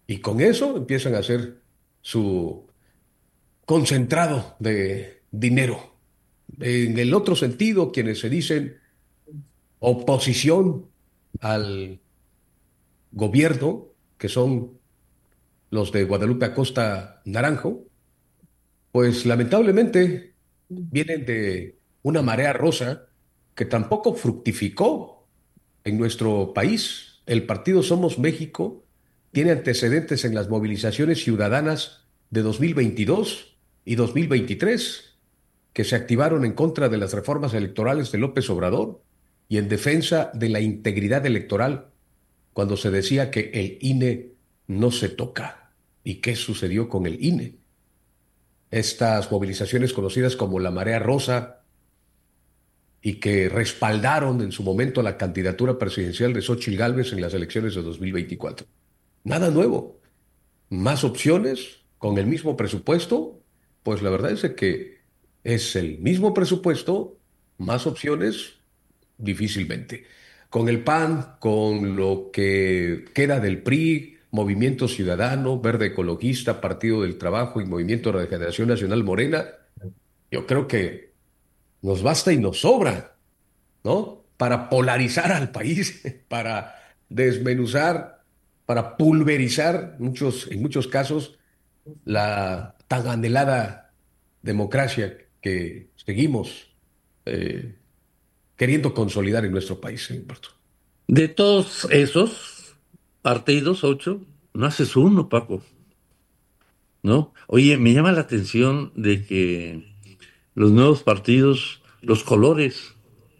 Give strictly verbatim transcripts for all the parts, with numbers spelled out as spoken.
Y con eso empiezan a hacer su concentrado de dinero. En el otro sentido, quienes se dicen oposición al gobierno, que son los de Guadalupe Acosta Naranjo, pues lamentablemente vienen de una marea rosa que tampoco fructificó en nuestro país. El partido Somos México tiene antecedentes en las movilizaciones ciudadanas de dos mil veintidós y dos mil veintitrés, que se activaron en contra de las reformas electorales de López Obrador y en defensa de la integridad electoral, cuando se decía que el I N E no se toca. ¿Y qué sucedió con el I N E? Estas movilizaciones conocidas como la Marea Rosa y que respaldaron en su momento la candidatura presidencial de Xóchitl Gálvez en las elecciones de dos mil veinticuatro. Nada nuevo, más opciones con el mismo presupuesto, pues la verdad es de que es el mismo presupuesto, más opciones, difícilmente. Con el P A N, con lo que queda del P R I, Movimiento Ciudadano, Verde Ecologista, Partido del Trabajo y Movimiento de Regeneración Nacional Morena, yo creo que nos basta y nos sobra, ¿no? Para polarizar al país, para desmenuzar, para pulverizar muchos, en muchos casos la tan anhelada democracia que seguimos eh, queriendo consolidar en nuestro país, señor Humberto. De todos esos partidos, ocho, no haces uno, Paco, ¿no? Oye, me llama la atención de que los nuevos partidos, los colores,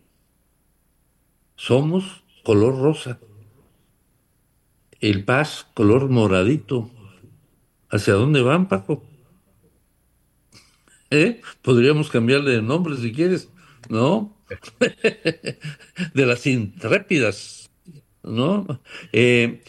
somos color rosa, el P A S color moradito. ¿Hacia dónde van, Paco? ¿Eh? Podríamos cambiarle de nombre si quieres, ¿no? De las intrépidas, ¿no? Eh,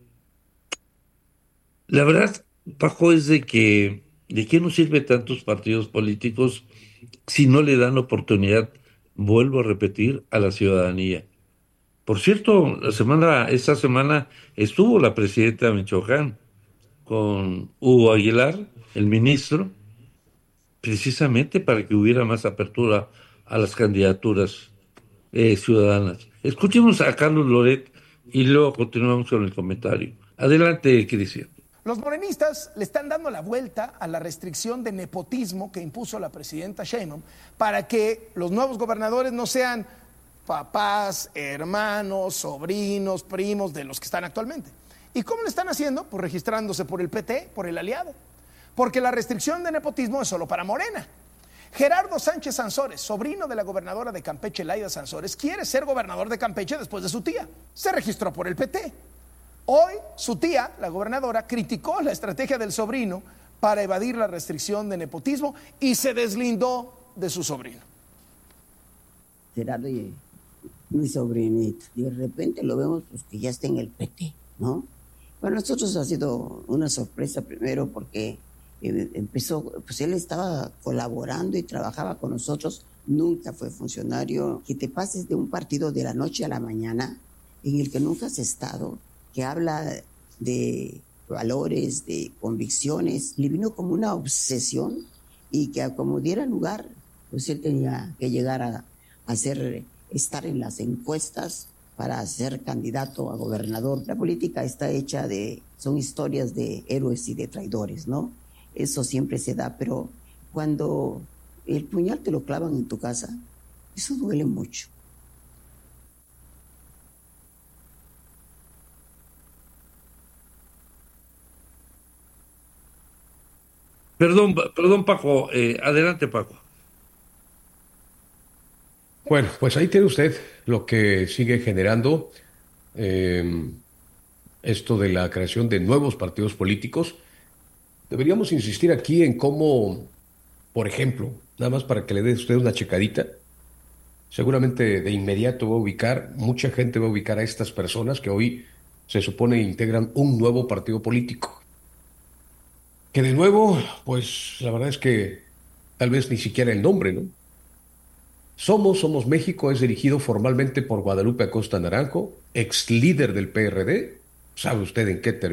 la verdad, Paco, es de que ¿de qué nos sirve tantos partidos políticos si no le dan oportunidad, vuelvo a repetir, a la ciudadanía? Por cierto, la semana, esta semana estuvo la presidenta de Michoacán con Hugo Aguilar, el ministro, precisamente para que hubiera más apertura a las candidaturas eh, ciudadanas. Escuchemos a Carlos Loret y luego continuamos con el comentario. Adelante, Cristian. Los morenistas le están dando la vuelta a la restricción de nepotismo que impuso la presidenta Sheinbaum para que los nuevos gobernadores no sean papás, hermanos, sobrinos, primos de los que están actualmente. ¿Y cómo lo están haciendo? Pues registrándose por el P T, por el aliado. Porque la restricción de nepotismo es solo para Morena. Gerardo Sánchez Sansores, sobrino de la gobernadora de Campeche, Laida Sansores, quiere ser gobernador de Campeche después de su tía. Se registró por el P T. Hoy su tía, la gobernadora, criticó la estrategia del sobrino para evadir la restricción de nepotismo y se deslindó de su sobrino. Gerardo, y mi sobrinito, de repente lo vemos pues, que ya está en el P T, ¿no? Para nosotros ha sido una sorpresa primero porque eh, empezó, pues él estaba colaborando y trabajaba con nosotros, nunca fue funcionario. Que te pases de un partido de la noche a la mañana en el que nunca has estado, que habla de valores, de convicciones, le vino como una obsesión y que como diera lugar, pues él tenía que llegar a, a ser, estar en las encuestas para ser candidato a gobernador. La política está hecha de, son historias de héroes y de traidores, ¿no? Eso siempre se da, pero cuando el puñal te lo clavan en tu casa, eso duele mucho. Perdón, perdón, Paco. Eh, adelante, Paco. Bueno, pues ahí tiene usted lo que sigue generando eh, esto de la creación de nuevos partidos políticos. Deberíamos insistir aquí en cómo, por ejemplo, nada más para que le dé usted una checadita, seguramente de inmediato va a ubicar, mucha gente va a ubicar a estas personas que hoy se supone integran un nuevo partido político. Que de nuevo, pues la verdad es que tal vez ni siquiera el nombre, ¿no? Somos, Somos México es dirigido formalmente por Guadalupe Acosta Naranjo, ex líder del P R D. ¿Sabe usted en qué termina?